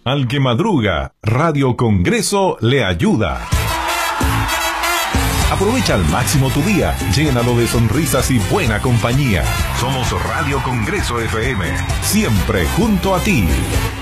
Al que madruga, Radio Congreso le ayuda. Aprovecha al máximo tu día, llénalo de sonrisas y buena compañía. Somos Radio Congreso FM, siempre junto a ti.